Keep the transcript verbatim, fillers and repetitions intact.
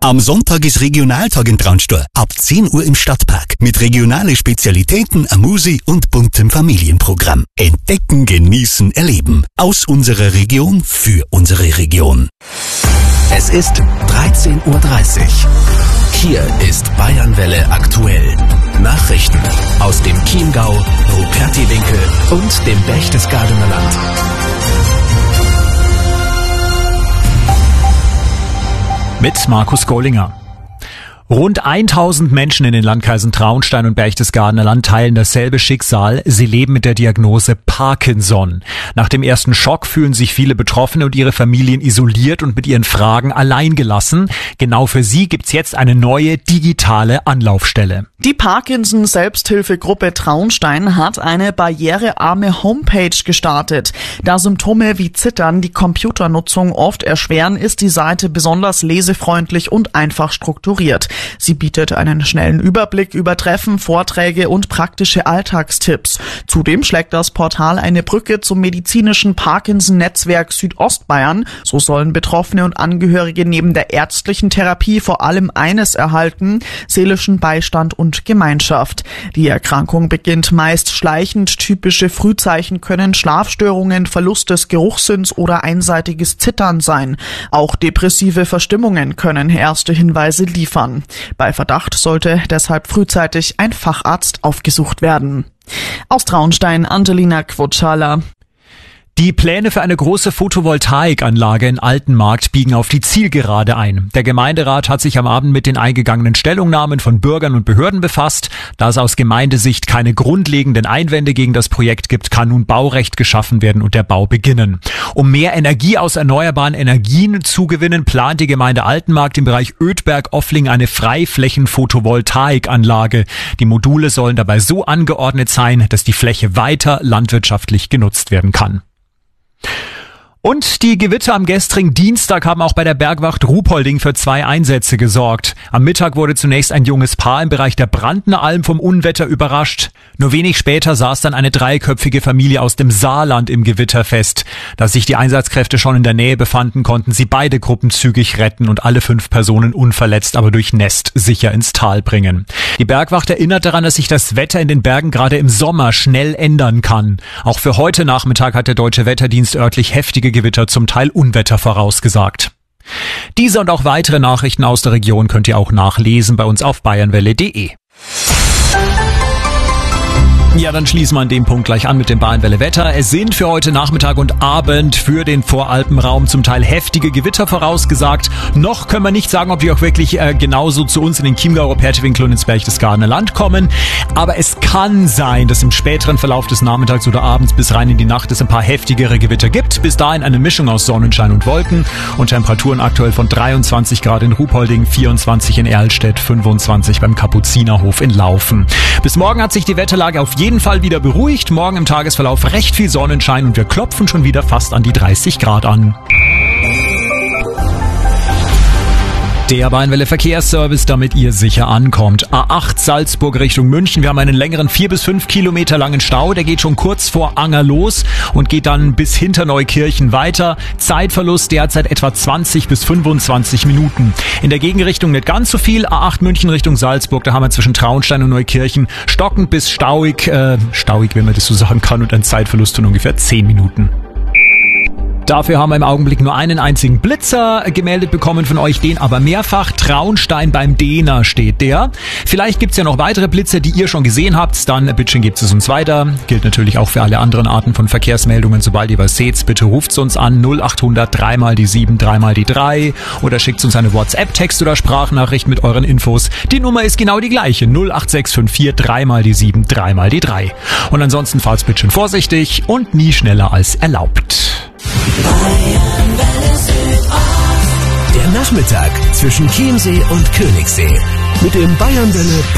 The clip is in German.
Am Sonntag ist Regionaltag in Traunstein. Ab zehn Uhr im Stadtpark. Mit regionalen Spezialitäten, Amusi und buntem Familienprogramm. Entdecken, genießen, erleben. Aus unserer Region für unsere Region. Es ist dreizehn Uhr dreißig. Hier ist Bayernwelle aktuell. Nachrichten aus dem Chiemgau, Rupertiwinkel und dem Berchtesgadener Land. Mit Markus Gollinger. Rund tausend Menschen in den Landkreisen Traunstein und Berchtesgadener Land teilen dasselbe Schicksal. Sie leben mit der Diagnose Parkinson. Nach dem ersten Schock fühlen sich viele Betroffene und ihre Familien isoliert und mit ihren Fragen allein gelassen. Genau für sie gibt's jetzt eine neue digitale Anlaufstelle. Die Parkinson-Selbsthilfegruppe Traunstein hat eine barrierearme Homepage gestartet. Da Symptome wie Zittern die Computernutzung oft erschweren, ist die Seite besonders lesefreundlich und einfach strukturiert. Sie bietet einen schnellen Überblick über Treffen, Vorträge und praktische Alltagstipps. Zudem schlägt das Portal eine Brücke zum medizinischen Parkinson-Netzwerk Südostbayern. So sollen Betroffene und Angehörige neben der ärztlichen Therapie vor allem eines erhalten: seelischen Beistand und Gemeinschaft. Die Erkrankung beginnt meist schleichend. Typische Frühzeichen können Schlafstörungen, Verlust des Geruchssinns oder einseitiges Zittern sein. Auch depressive Verstimmungen können erste Hinweise liefern. Bei Verdacht sollte deshalb frühzeitig ein Facharzt aufgesucht werden. Aus Traunstein, Angelina Quotschala. Die Pläne für eine große Photovoltaikanlage in Altenmarkt biegen auf die Zielgerade ein. Der Gemeinderat hat sich am Abend mit den eingegangenen Stellungnahmen von Bürgern und Behörden befasst. Da es aus Gemeindesicht keine grundlegenden Einwände gegen das Projekt gibt, kann nun Baurecht geschaffen werden und der Bau beginnen. Um mehr Energie aus erneuerbaren Energien zu gewinnen, plant die Gemeinde Altenmarkt im Bereich Ödberg-Offling eine Freiflächen-Photovoltaikanlage. Die Module sollen dabei so angeordnet sein, dass die Fläche weiter landwirtschaftlich genutzt werden kann. Und die Gewitter am gestrigen Dienstag haben auch bei der Bergwacht Ruhpolding für zwei Einsätze gesorgt. Am Mittag wurde zunächst ein junges Paar im Bereich der Brandner Alm vom Unwetter überrascht. Nur wenig später saß dann eine dreiköpfige Familie aus dem Saarland im Gewitter fest. Da sich die Einsatzkräfte schon in der Nähe befanden, konnten sie beide Gruppen zügig retten und alle fünf Personen unverletzt, aber durchnässt sicher ins Tal bringen. Die Bergwacht erinnert daran, dass sich das Wetter in den Bergen gerade im Sommer schnell ändern kann. Auch für heute Nachmittag hat der Deutsche Wetterdienst örtlich heftige Gewitter, zum Teil Unwetter, vorausgesagt. Diese und auch weitere Nachrichten aus der Region könnt ihr auch nachlesen bei uns auf bayernwelle punkt de. Ja, dann schließen wir an dem Punkt gleich an mit dem Bayernwelle Wetter. Es sind für heute Nachmittag und Abend für den Voralpenraum zum Teil heftige Gewitter vorausgesagt. Noch können wir nicht sagen, ob die auch wirklich äh, genauso zu uns in den Chiemgau, Rupertiwinkel und ins Berchtesgadener Land kommen. Aber es kann sein, dass im späteren Verlauf des Nachmittags oder Abends bis rein in die Nacht es ein paar heftigere Gewitter gibt. Bis dahin eine Mischung aus Sonnenschein und Wolken und Temperaturen aktuell von dreiundzwanzig Grad in Ruhpolding, vierundzwanzig in Erlstedt, fünfundzwanzig beim Kapuzinerhof in Laufen. Bis morgen hat sich die Wetterlage auf jeden Fall wieder beruhigt. Morgen im Tagesverlauf recht viel Sonnenschein und wir klopfen schon wieder fast an die dreißig Grad an. Der Bayernwelle Verkehrsservice, damit ihr sicher ankommt. A acht Salzburg Richtung München. Wir haben einen längeren vier bis fünf Kilometer langen Stau. Der geht schon kurz vor Anger los und geht dann bis hinter Neukirchen weiter. Zeitverlust derzeit etwa zwanzig bis fünfundzwanzig Minuten. In der Gegenrichtung nicht ganz so viel. A acht München Richtung Salzburg. Da haben wir zwischen Traunstein und Neukirchen stockend bis stauig, äh, stauig, wenn man das so sagen kann, und ein Zeitverlust von ungefähr zehn Minuten. Dafür haben wir im Augenblick nur einen einzigen Blitzer gemeldet bekommen von euch, den aber mehrfach. Traunstein beim Dehner steht der. Vielleicht gibt's ja noch weitere Blitzer, die ihr schon gesehen habt. Dann bitte gebt es uns weiter. Gilt natürlich auch für alle anderen Arten von Verkehrsmeldungen. Sobald ihr was seht, bitte ruft's uns an null acht hundert drei mal die sieben, drei mal die drei oder schickt uns eine WhatsApp-Text oder Sprachnachricht mit euren Infos. Die Nummer ist genau die gleiche. null acht sechs fünf vier drei mal die sieben, drei mal die drei. Und ansonsten fahrt's bitte schön vorsichtig und nie schneller als erlaubt. Der Nachmittag zwischen Chiemsee und Königssee mit dem Bayernwelle